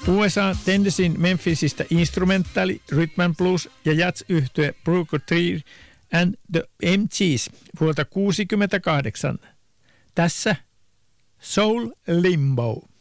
USA Tennesseein Memphisistä instrumentaali, rhythm and blues ja jazz-yhtye Booker T and the MGs vuodelta 1968. Tässä Soul Limbo.